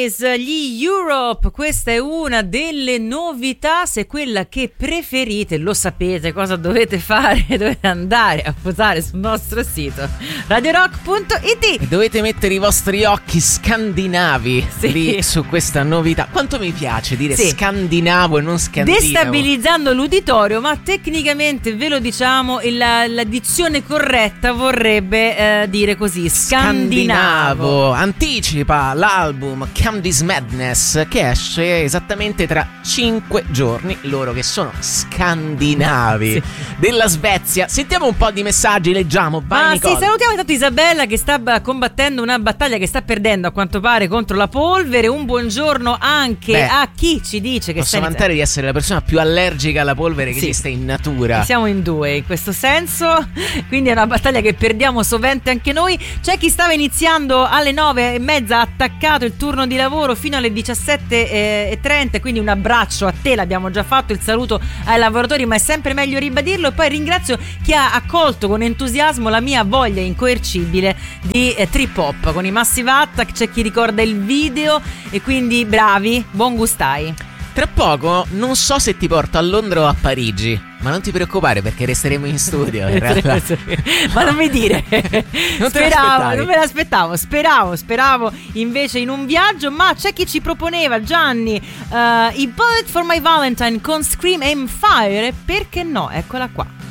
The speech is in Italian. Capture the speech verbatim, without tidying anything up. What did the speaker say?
Eyes, gli Europe. Questa è una delle novità. Se quella che preferite, lo sapete cosa dovete fare. Dovete andare a votare sul nostro sito radio rock punto it e dovete mettere i vostri occhi scandinavi sì. lì su questa novità. Quanto mi piace dire sì. scandinavo e non scandinavo, destabilizzando l'uditorio, ma tecnicamente ve lo diciamo, la, la dizione corretta vorrebbe eh, dire così: scandinavo. Scandinavo. Anticipa l'album Candy's Madness, che esce esattamente tra cinque giorni, loro che sono scandinavi sì. della Svezia. Sentiamo un po' di messaggi, leggiamo. Vai, Ma Nicole. sì, salutiamo intanto Isabella che sta combattendo una battaglia che sta perdendo a quanto pare contro la polvere. Un buongiorno anche Beh, a chi ci dice che posso sta vantare di essere la persona più allergica alla polvere che sì. esiste in natura. E siamo in due in questo senso, quindi è una battaglia che perdiamo sovente anche noi. C'è chi stava iniziando alle nove e mezza, attaccato il turno di lavoro fino alle diciassette e trenta, quindi un abbraccio a te, l'abbiamo già fatto, il saluto ai lavoratori, ma è sempre meglio ribadirlo. E poi ringrazio chi ha accolto con entusiasmo la mia voglia incoercibile di eh, trip hop con i Massive Attack. C'è chi ricorda il video e quindi bravi, buon gustai. Tra poco non so se ti porto a Londra o a Parigi, ma non ti preoccupare perché resteremo in studio in realtà. Ma non mi dire. Non te speravo, non me l'aspettavo. Speravo, speravo invece in un viaggio. Ma c'è chi ci proponeva, Gianni, uh, i Bullet for My Valentine con Scream and Fire. Perché no? Eccola qua.